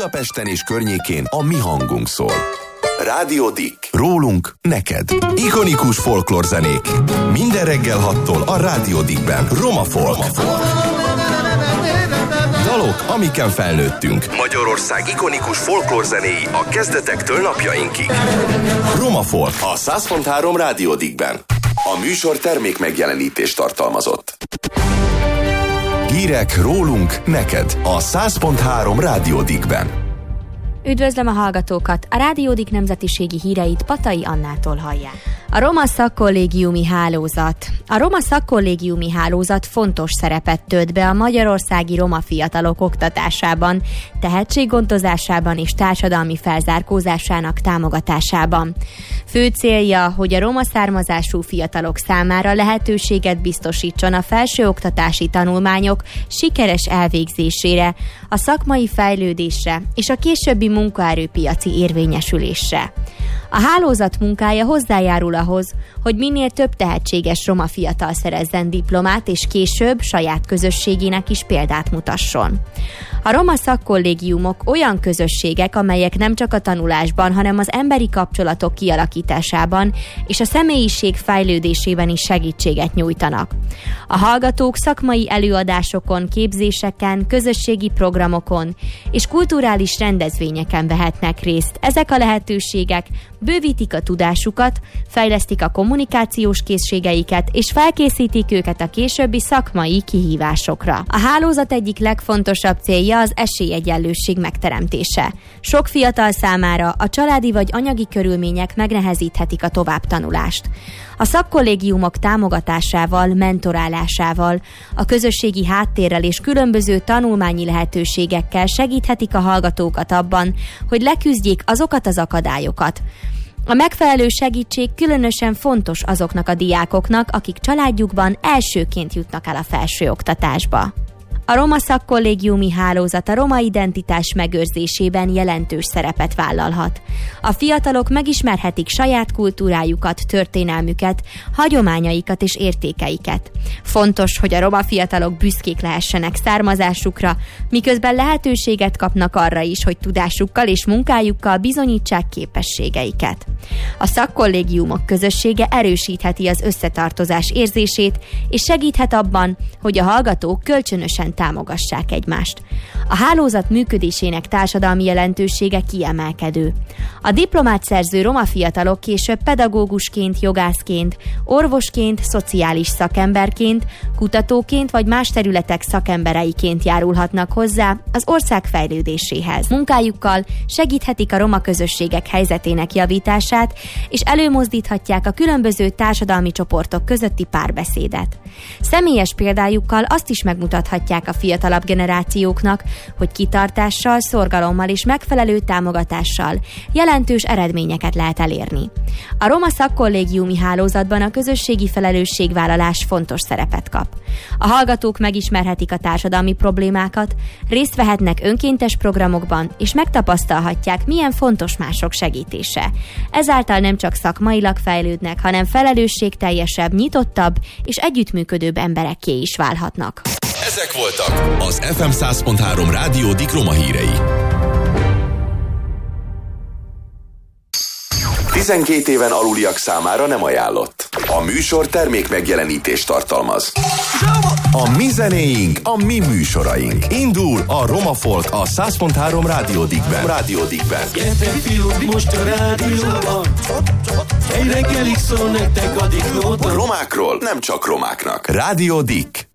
Budapesten és környékén a mi hangunk szól. Rádió Dick. Rólunk neked. Ikonikus folklórzenék. Minden reggel 6-tól a Rádió Dickben. Roma Folk. Dalok, amiken felnőttünk. Magyarország ikonikus folklórzenéi a kezdetektől napjainkig. Roma Folk a 100.3 Rádió Dickben. A műsor termék megjelenítést tartalmazott. Hírek rólunk neked a 100.3 Rádió Dickben. Üdvözlöm a hallgatókat! A Rádió Dick nemzetiségi híreit Patai Annától hallják. A Roma Szakkollégiumi Hálózat. A Roma Szakkollégiumi Hálózat fontos szerepet tölt be a magyarországi roma fiatalok oktatásában, tehetséggondozásában és társadalmi felzárkózásának támogatásában. Fő célja, hogy a roma származású fiatalok számára lehetőséget biztosítson a felsőoktatási tanulmányok sikeres elvégzésére, a szakmai fejlődésre és a későbbi munkaerőpiaci érvényesülésre. A hálózat munkája hozzájárul ahhoz, hogy minél több tehetséges roma fiatal szerezzen diplomát, és később saját közösségének is példát mutasson. A roma szakkollégiumok olyan közösségek, amelyek nem csak a tanulásban, hanem az emberi kapcsolatok kialakításában és a személyiség fejlődésében is segítséget nyújtanak. A hallgatók szakmai előadásokon, képzéseken, közösségi programokon és kulturális rendezvényeken vehetnek részt. Ezek a lehetőségek bővítik a tudásukat, fejlesztik a kommunikációs készségeiket és felkészítik őket a későbbi szakmai kihívásokra. A hálózat egyik legfontosabb célja az esélyegyenlőség megteremtése. Sok fiatal számára a családi vagy anyagi körülmények megnehezíthetik a továbbtanulást. A szakkollégiumok támogatásával, mentorálásával, a közösségi háttérrel és különböző tanulmányi lehetőségekkel segíthetik a hallgatókat abban, hogy leküzdjék azokat az akadályokat. A megfelelő segítség különösen fontos azoknak a diákoknak, akik családjukban elsőként jutnak el a felsőoktatásba. A Roma Szakkollégiumi Hálózat a roma identitás megőrzésében jelentős szerepet vállalhat. A fiatalok megismerhetik saját kultúrájukat, történelmüket, hagyományaikat és értékeiket. Fontos, hogy a roma fiatalok büszkék lehessenek származásukra, miközben lehetőséget kapnak arra is, hogy tudásukkal és munkájukkal bizonyítsák képességeiket. A szakkollégiumok közössége erősítheti az összetartozás érzését, és segíthet abban, hogy a hallgatók kölcsönösen támogassák egymást. A hálózat működésének társadalmi jelentősége kiemelkedő. A diplomát szerző roma fiatalok később pedagógusként, jogászként, orvosként, szociális szakemberként, kutatóként vagy más területek szakembereiként járulhatnak hozzá az ország fejlődéséhez. Munkájukkal segíthetik a roma közösségek helyzetének javítását, és előmozdíthatják a különböző társadalmi csoportok közötti párbeszédet. Személyes példájukkal azt is megmutathatják a fiatalabb generációknak, hogy kitartással, szorgalommal és megfelelő támogatással jelentős eredményeket lehet elérni. A Roma Szakkollégiumi Hálózatban a közösségi felelősségvállalás fontos szerepet kap. A hallgatók megismerhetik a társadalmi problémákat, részt vehetnek önkéntes programokban, és megtapasztalhatják, milyen fontos mások segítése. Ezáltal nem csak szakmailag fejlődnek, hanem felelősségteljesebb, nyitottabb és együttműködőbb emberekké is válhatnak. Ezek voltak az FM 100.3 Rádió Dick roma hírei. 12 éven aluliak számára nem ajánlott. A műsor termék megjelenítést tartalmaz. A mi zenéink, a mi műsoraink. Indul a Roma Folk a 100.3 Rádió Dickben. Rádió Dickben. Gyertek fiúk, most a rádióban. Egy reggelig szól nektek a Dick Nóta. Romákról nem csak romáknak. Rádió Dick.